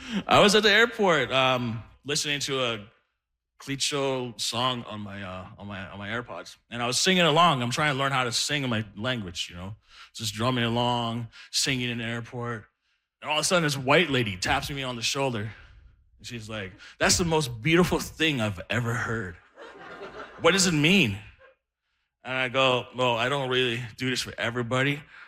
I was at the airport listening to a Cleat song on my AirPods, and I was singing along. I'm trying to learn how to sing in my language, just drumming along, singing in the airport. And all of a sudden, this white lady taps me on the shoulder. And she's like, "That's the most beautiful thing I've ever heard. What does it mean?" And I go, "Well, I don't really do this for everybody,